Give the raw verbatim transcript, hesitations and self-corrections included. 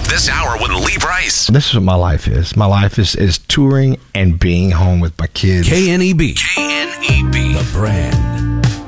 this hour with Lee Brice. This is what my life is. My life is, is touring and being home with my kids. K N E B. K N E B. The brand.